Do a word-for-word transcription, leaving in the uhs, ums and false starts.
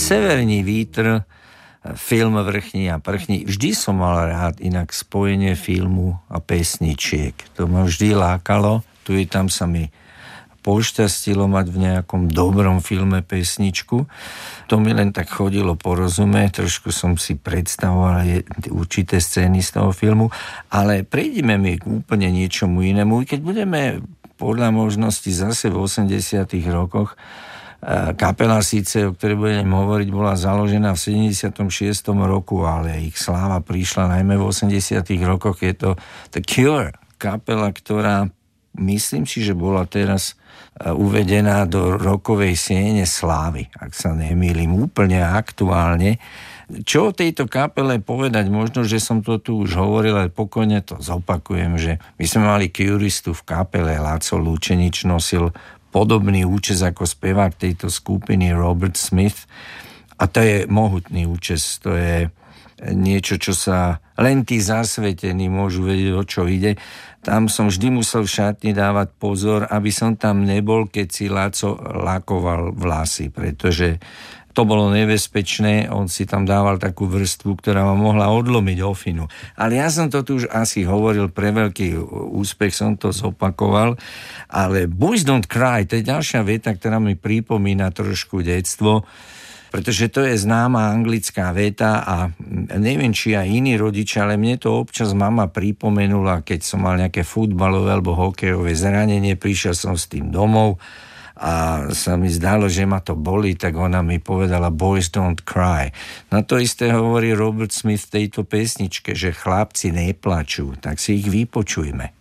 Severní vítr, film Vrchní a prchní. Vždy som mal rád inak spojenie filmu a pesničiek. To ma vždy lákalo. Tu i tam sa mi pošťastilo mať v nejakom dobrom filme pesničku. To mi len tak chodilo porozumieť, trošku som si predstavoval určité scény z toho filmu, ale prejdeme mi k úplne niečomu inému. Keď budeme podľa možnosti zase v osemdesiatych rokoch, kapela síce, o ktorej budem hovoriť, bola založená v sedemdesiatom šiestom roku, ale ich sláva prišla najmä v osemdesiatych rokoch. Je to The Cure, kapela, ktorá myslím si, že bola teraz uvedená do rokovej siene slávy, ak sa nemýlim, úplne aktuálne. Čo o tejto kapele povedať? Možno, že som to tu už hovoril, ale pokojne to zopakujem, že my sme mali Curistu v kapele, Laco Lučenič nosil podobný účes ako spevák tejto skupiny Robert Smith a to je mohutný účes, to je niečo, čo sa len tí zasvetení môžu vedieť, o čo ide. Tam som vždy musel v šatni dávať pozor, aby som tam nebol, keď si Laco lakoval vlasy, pretože to bolo nebezpečné, on si tam dával takú vrstvu, ktorá ma mohla odlomiť ofinu. Ale ja som to tu už asi hovoril, pre veľký úspech som to zopakoval, ale Boys Don't Cry, to je ďalšia veta, ktorá mi pripomína trošku detstvo, pretože to je známa anglická veta a neviem, či aj iní rodičia, ale mne to občas mama pripomenula, keď som mal nejaké futbalové alebo hokejové zranenie, prišiel som s tým domov a sa mi zdalo, že ma to bolí, tak ona mi povedala Boys Don't Cry. No to isté hovorí Robert Smith v tejto pesničke, že chlapci neplačú, tak si ich vypočujme.